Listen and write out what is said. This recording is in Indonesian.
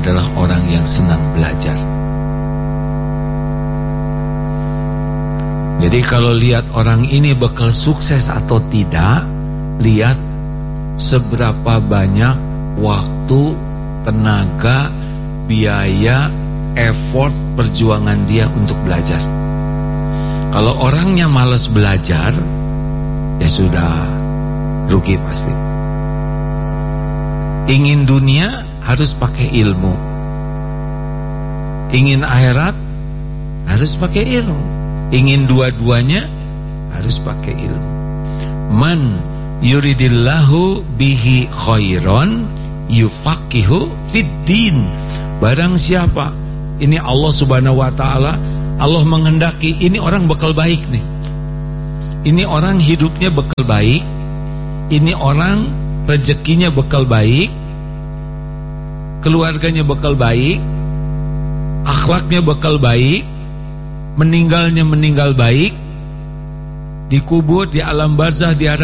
adalah orang yang senang belajar. Jadi kalau lihat orang ini bakal sukses atau tidak, lihat seberapa banyak waktu, tenaga, biaya, effort, perjuangan dia untuk belajar. Kalau orangnya malas belajar, ya sudah, rugi pasti. Ingin dunia harus pakai ilmu, ingin akhirat harus pakai ilmu, ingin dua-duanya harus pakai ilmu. Man yuridillahu bihi khairan yufaqihu fiddin. Barang siapa, ini Allah subhanahu wa ta'ala, Allah menghendaki ini orang bakal baik nih, ini orang hidupnya bakal baik, ini orang rezekinya bakal baik, keluarganya bakal baik, akhlaknya bakal baik, meninggalnya meninggal baik, dikubur di alam barzah di